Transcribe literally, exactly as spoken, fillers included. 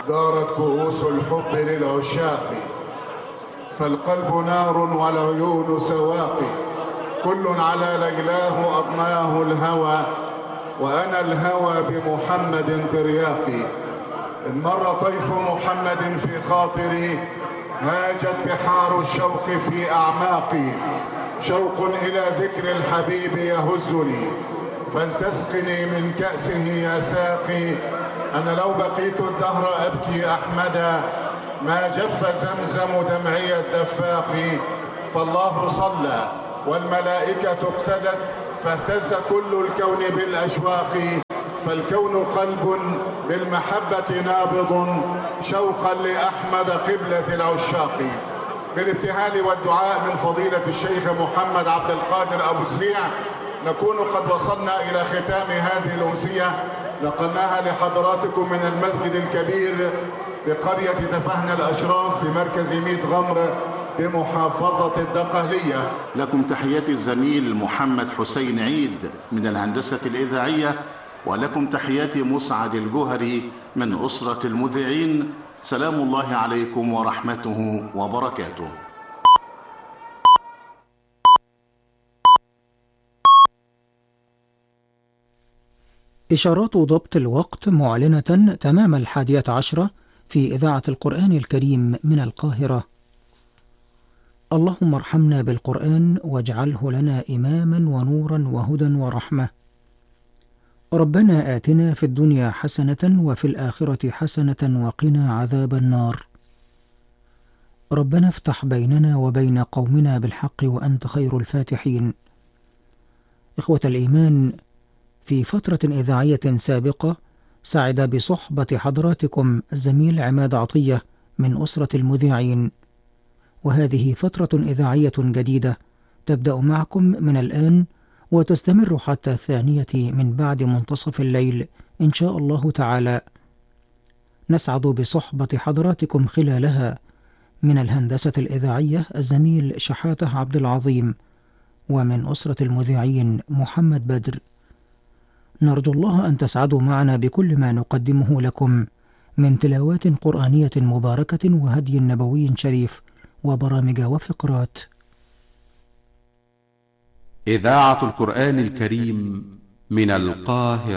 دارت كؤوس الحب للعشاق، فالقلب نار والعيون سواقي، كل على ليلاه أضناه الهوى، وأنا الهوى بمحمد ترياقي. إن مر طيف محمد في خاطري، هاجت بحار الشوق في أعماقي، شوق إلى ذكر الحبيب يهزني، فلتسقني من كأسه يا ساقي. أنا لو بقيت الدهر أبكي أحمدا، ما جف زمزم دمعي الدفاق، فالله صلى والملائكة اقتدت، فاهتز كل الكون بالأشواق، فالكون قلب بالمحبة نابض، شوقا لأحمد قبلة العشاق. بالابتهال والدعاء من فضيلة الشيخ محمد عبد القادر أبو سريع، نكون قد وصلنا إلى ختام هذه الأمسية، نقلناها لحضراتكم من المسجد الكبير بقرية تفهنا الأشراف بمركز ميت غمر بمحافظة الدقهلية. لكم تحيات الزميل محمد حسين عيد من الهندسة الإذاعية، ولكم تحيات مسعد الجهري من أسرة المذيعين. سلام الله عليكم ورحمته وبركاته. إشارات ضبط الوقت معلنة تمام الحادية عشرة في إذاعة القرآن الكريم من القاهرة. اللهم ارحمنا بالقرآن واجعله لنا إماما ونورا وهدى ورحمة. ربنا آتنا في الدنيا حسنة وفي الآخرة حسنة وقنا عذاب النار. ربنا افتح بيننا وبين قومنا بالحق وأنت خير الفاتحين. إخوة الإيمان، في فترة إذاعية سابقة سعد بصحبة حضراتكم الزميل عماد عطية من أسرة المذيعين، وهذه فترة إذاعية جديدة تبدأ معكم من الآن وتستمر حتى الثانية من بعد منتصف الليل إن شاء الله تعالى. نسعد بصحبة حضراتكم خلالها من الهندسة الإذاعية الزميل شحاتة عبد العظيم، ومن أسرة المذيعين محمد بدر. نرجو الله أن تسعدوا معنا بكل ما نقدمه لكم من تلاوات قرآنية مباركة وهدي نبوي شريف وبرامج وفقرات. إذاعة القرآن الكريم من القاهرة.